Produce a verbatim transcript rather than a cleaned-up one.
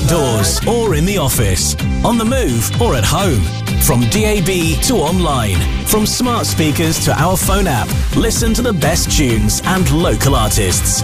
outdoors or in the office, on the move or at home. From D A B to online, from smart speakers to our phone app, listen to the best tunes and local artists.